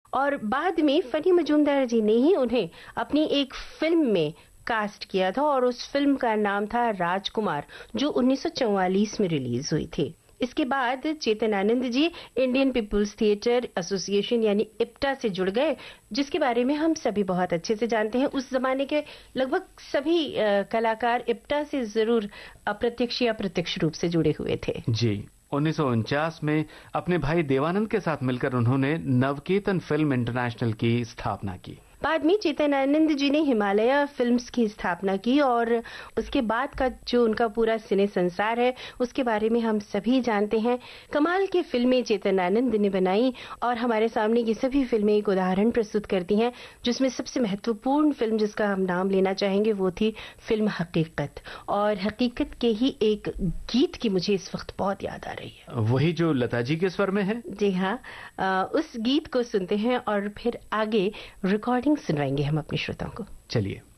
और बाद में फनी मजूमदार जी ने ही उन्हें अपनी एक फिल्म में कास्ट किया था और उस फिल्म का नाम था राजकुमार, जो 1944 में रिलीज हुई थी। इसके बाद Chetan Anand ji Indian people's theatre association यानी इप्टा से जुड़ गए, जिसके बारे में हम सभी बहुत अच्छे से जानते हैं। उस जमाने के लगभग सभी कलाकार इप्टा से जरूर अप्रत्यक्ष या प्रत्यक्ष रूप से जुड़े हुए थे। जी, 1949 में अपने भाई देवानंद के साथ मिलकर उन्होंने नवकेतन फिल्म इंटरनेशनल की स्थापना की। बाद में चेतन आनंद जी ने हिमालय फिल्म्स की स्थापना की और उसके बाद का जो उनका पूरा सिने संसार है उसके बारे में हम सभी जानते हैं। कमाल की फिल्में चेतन आनंद ने बनाई और हमारे सामने ये सभी फिल्में एक उदाहरण प्रस्तुत करती हैं, जिसमें सबसे महत्वपूर्ण फिल्म जिसका हम नाम लेना चाहेंगे वो थी फिल्म हकीकत। और हकीकत के ही एक गीत की मुझे इस वक्त बहुत याद आ रही है, वही जो लता जी के स्वर में है। जी हाँ, उस गीत को सुनते हैं और फिर आगे रिकॉर्डिंग सुनवाएंगे हम अपने श्रोताओं को। चलिए।